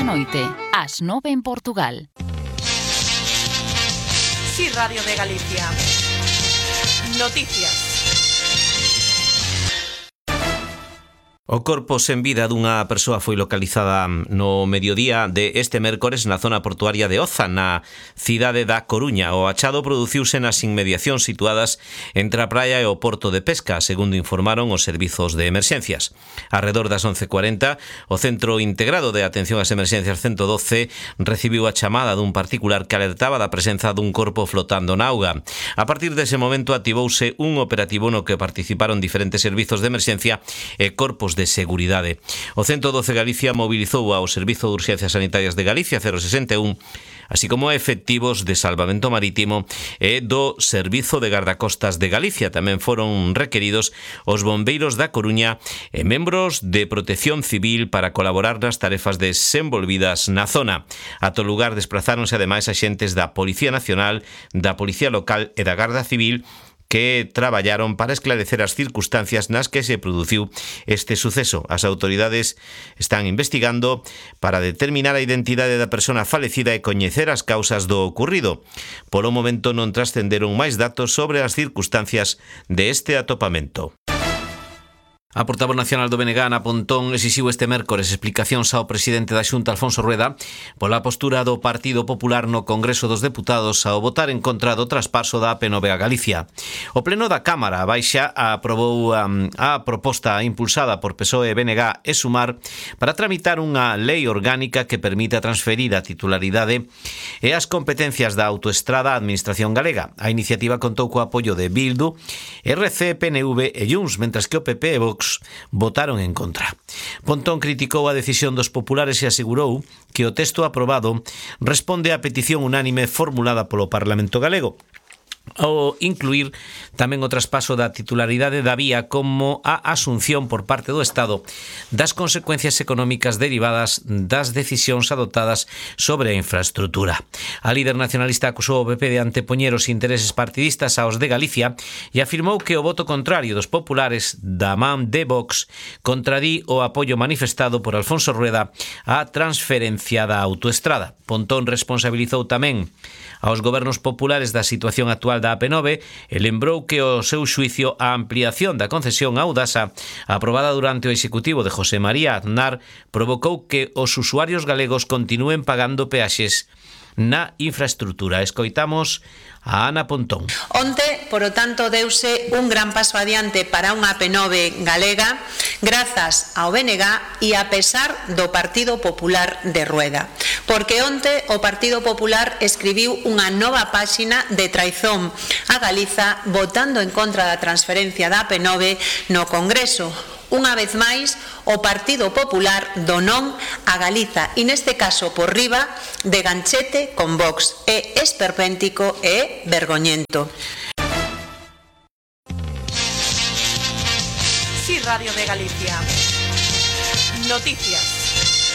da noite, ás 9 en Portugal. Sí, Radio de Galicia. Noticias. O corpo sen vida dunha persoa foi localizada no mediodía de este mércores na zona portuaria de Oza, na cidade da Coruña. O achado produciuse nas inmediacións situadas entre a praia e o porto de pesca, segundo informaron os servizos de emerxencias. Arredor das 11:40, o Centro Integrado de Atención ás Emerxencias 112 recibiu a chamada dun particular que alertaba da presenza dun corpo flotando na auga. A partir dese momento activouse un operativo no que participaron diferentes servizos de emerxencia e corpos de seguridade. O 112 Galicia mobilizou ao Servizo de Urxencias Sanitarias de Galicia 061, así como a efectivos de salvamento marítimo e do Servizo de Gardacostas de Galicia. Tamén foron requeridos os bombeiros da Coruña e membros de Protección Civil para colaborar nas tarefas desenvolvidas na zona. Ata o lugar desplazáronse ademais axentes da Policía Nacional, da Policía Local e da Garda Civil, que traballaron para esclarecer as circunstancias nas que se produciu este suceso. As autoridades están investigando para determinar a identidade da persona falecida e coñecer as causas do ocurrido. Polo momento non trascenderon máis datos sobre as circunstancias de este atopamento. A portavoz nacional do BNG, Ana Pontón, exixiu este mércores explicacións ao presidente da Xunta, Alfonso Rueda, pola postura do Partido Popular no Congreso dos Deputados ao votar en contra do traspaso da AP9 a Galicia. O Pleno da Cámara Baixa aprobou a proposta impulsada por PSOE, BNG e Sumar para tramitar unha lei orgánica que permita transferir a titularidade e as competencias da autoestrada á Administración galega. A iniciativa contou co apoio de Bildu, RC, PNV e Junts, mentras que o PP e Vox votaron en contra. Pontón criticou a decisión dos populares e asegurou que o texto aprobado responde á petición unánime formulada polo Parlamento galego, ao incluir tamén o traspaso da titularidade da vía como a asunción por parte do Estado das consecuencias económicas derivadas das decisións adoptadas sobre a infraestrutura. A líder nacionalista acusou o PP de antepoñer os intereses partidistas aos de Galicia e afirmou que o voto contrario dos populares da man de Vox contradí o apoio manifestado por Alfonso Rueda á transferencia da autoestrada. Pontón responsabilizou tamén aos gobernos populares da situación actual da AP9 e lembrou que o seu xuicio a ampliación da concesión a Audasa, aprobada durante o executivo de José María Aznar, provocou que os usuarios galegos continúen pagando peaxes na infraestrutura. Escoitamos a Ana Pontón. Onte, por o tanto, deuse un gran paso adiante para unha AP9 galega grazas ao BNG e a pesar do Partido Popular de Rueda. Porque onte o Partido Popular escribiu unha nova páxina de traizón a Galiza votando en contra da transferencia da AP9 no Congreso. Unha vez máis, o Partido Popular do non a Galiza, e neste caso por riba de ganchete con Vox. É esperpéntico e vergoñento. Sí, Radio de Galicia. Noticias.